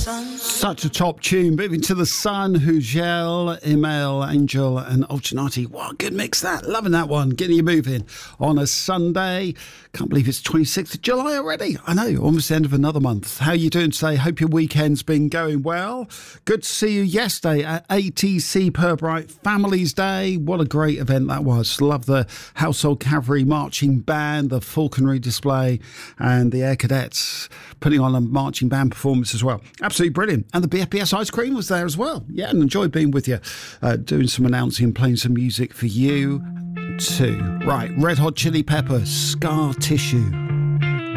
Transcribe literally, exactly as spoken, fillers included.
Such a top tune. Moving to the Sun, Hugel, Email, Angel and Ultranati. What a good mix that. Loving that one. Getting you moving on a Sunday. Can't believe it's twenty-sixth of July already. I know, almost the end of another month. How are you doing today? Hope your weekend's been going well. Good to see you yesterday at A T C Purbright Families Day. What a great event that was. Love the Household Cavalry Marching Band, the falconry display and the Air Cadets putting on a marching band performance as well. Absolutely brilliant. And the B F B S ice cream was there as well. Yeah, and enjoyed being with you, uh, doing some announcing and playing some music for you too. Right, Red Hot Chili Peppers, Scar Tissue.